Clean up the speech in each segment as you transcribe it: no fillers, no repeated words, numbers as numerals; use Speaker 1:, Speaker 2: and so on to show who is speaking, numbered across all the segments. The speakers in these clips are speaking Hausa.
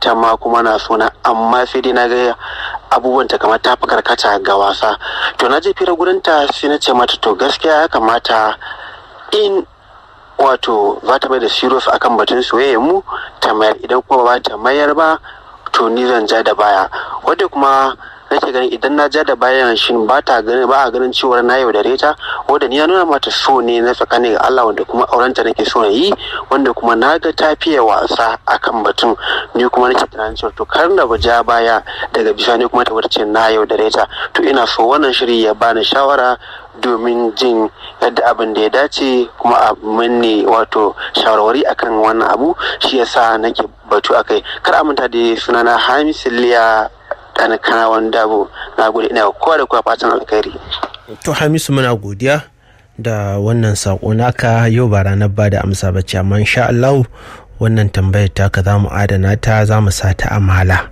Speaker 1: ita ma kuma na sona, amma sai dai na ga abubuwan ta kamar ta fi karkata ga wasa. To na je fira gurin ta sai na ce mata to gaskiya ya kamata in wato za ta mai da serious akan batun soyayya mu ta mayar, idan kuma ba ta mayar ba to ni zan ja da baya. Wadda kuma nake ganin idan na ja da bayan shi ba a ganin cewar na yaudare ta, wanda ni ya nuna mata so ne na tsakanin ga Allah, wanda kuma aurenta nake so na yi, wanda kuma na ga ta fiye wasa akan batun. Ni kuma nake tunanin cewa to kar na ja baya daga bisani kuma ta wuce na yaudare ta. To ina so wannan shiri ya bani shawara domin jin yadda abin da ya dace kuma a manne wato shawarwari akan wannan abu, shi yasa nake batu akai. Kar aminta da sunana Hamisu Liya ɗan Kanawan Dabo. Na gode, ina kowa da kowa fatan alkhairi.
Speaker 2: To Hamisu, muna godiya da wannan sako naka. Yau ba ranar ba da amsa bace, amma insha Allah wannan tambayar taka za mu adana ta, za mu sa ta amala.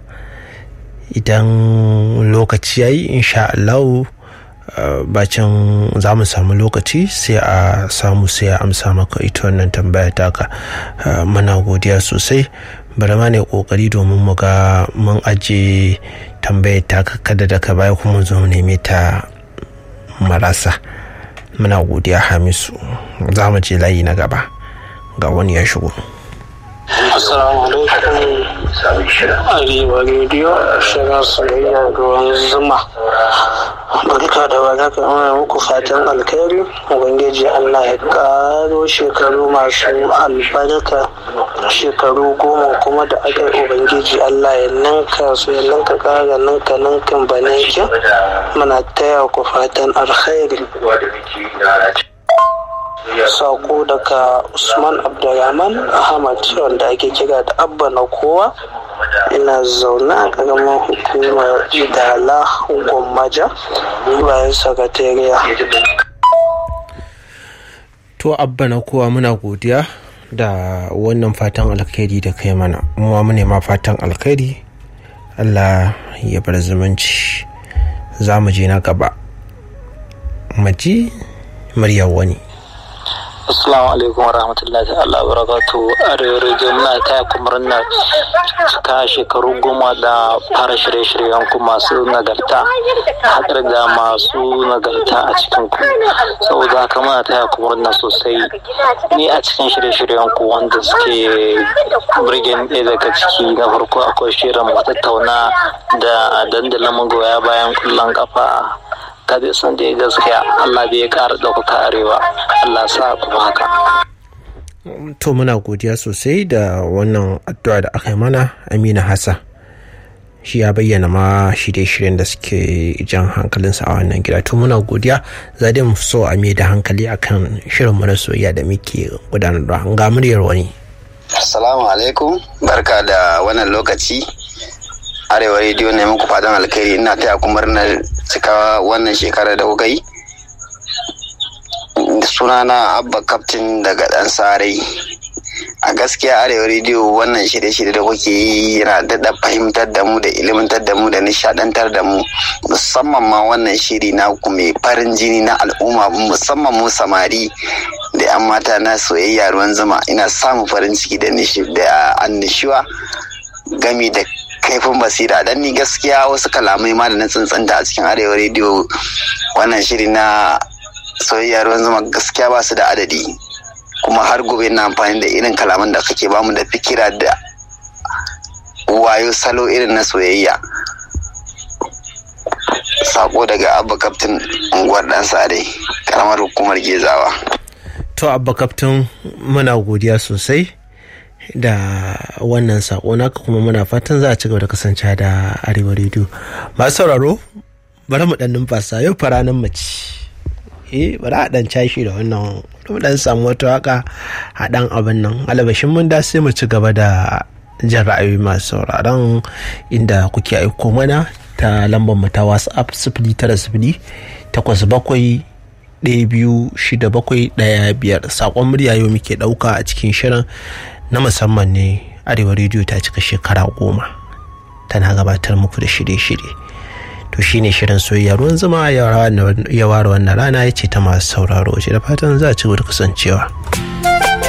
Speaker 2: Idan lokaci yayi insha Allah bacin za mu samu lokaci sai a amsa maka ita wannan tambaya taka. Muna godiya sosai. Bari ma ne kokari domin mu ga mun aje tambayar taka kada daga baya kuma zo mu neme ta marasa. Muna godiya Hamisu. Za mu je layi na gaba ga wani ya shigo.
Speaker 3: Assalamu alaikum. Arewa rediyo, shirin soyayya ruwan zuma. Barka da warhaka, muna muku fatan alkhairi. Ubangiji Allah ya karo shekaru masu albarka, shekaru 10 kuma da aka yi. Ubangiji Allah ya ninka su, ya ninka kara ninkan banankin. Muna taya ku fatan alkhairi. Sako daga Usman Abdulrahman Ahmad, wanda ake kira da Abba na kowa. Ina zaune a ƙaramin hukumar Idala Gwammaja bayan sakatariya.
Speaker 2: To Abba na kowa, muna godiya da wannan fatan alkhairi da kai mana. Mu ne ma fatan alkhairi. Allah ya bar zumunci. Za mu je na gaba. Maji muryar wani.
Speaker 3: Assalamu alaikum wa rahmatullahi ta'ala wa barakatuhu. Arewa rediyo, muna taya ku murnar cika shekaru 10 da fara shirye-shiryen ku masu nagarta, haɗar da masu nagarta a cikin ku. Saboda haka muna taya ku murna sosai. Ni a cikin shirye-shiryen ku wanda suke birgen ɗaya daga ciki, na farko akwai shirin mu tattauna da dandalin magoya bayan kullon kafa. Kada san da gaskiya, Allah bai ƙara ɗaukaka Arewa. Allah sa kuma haka.
Speaker 2: To muna godiya sosai da wannan addu'a da aka yi mana. Amina Hassan shi ya bayyana ma shirye-shiryen da suke jan hankalinsa a wannan gida. To muna godiya. Za dai mu so a mai da hankali akan shirin mu na soyayya da muke gudanarwa. Ga muryar wani.
Speaker 4: Assalamu alaikum, barka da wannan lokaci. Arewa rediyo ne muku fatan alkhairi. Ina taya ku murnar cika wannan shekarar da kuka yi. Sunana Abba Captain daga Dan Sarai. A gaskiya Arewa rediyo wannan shirye-shirye da kuke yi yana daɗa fahimtar da mu da ilimantar da mu da nishaɗantar da mu, musamman ma wannan shiri na ku mai farin jini na al'umma, musamman mu samari da 'yan mata na soyayya ruwan zuma. Ina samun farin ciki da annishuwa gami da kaifin basira, dan ni gaskiya wasu kalamai ma da na tsantsanta a cikin Arewa rediyo wannan shiri na soyayya ruwan zuma gaskiya ba su da adadi, kuma har gobe na amfani da irin kalaman da kake bamu da fikira da wayo salo irin na soyayya. Sako daga Abba Captain, unguwar Dan Sare, karamar hukumar Gezawa.
Speaker 2: To Abba Captain, muna godiya sosai da wannan sako naka, kuma muna fatan za a ci gaba da kasance da Arewa rediyo. Masu sauraro, bari mu dan numfasa. Yau faranan mace, bari a dan cashi da wannan, mu dan samu wata waka a dan abin nan alabashin mun da sai mu ci gaba da jan ra'ayoyi masu sauraron, inda kuke aiko mana ta lambar mu ta WhatsApp 0908-267-15. sakon murya yau muke dauka a cikin shirin na musamman ne. Arewa rediyo ta cika shekara 10 tana gabatar muku da shirye-shirye. To shine shirin soyayya ruwan zuma ya ware wannan rana, ya ce ta masu sauraro, ce da fatan za a ci gaba da kasancewa.